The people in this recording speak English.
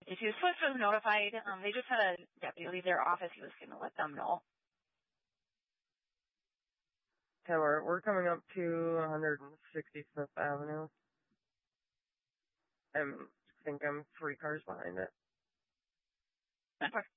If Swift was notified, they just had a deputy leave their office. He was going to let them know. Okay, we're coming up to 165th Avenue. I think I'm 3 cars behind it. That's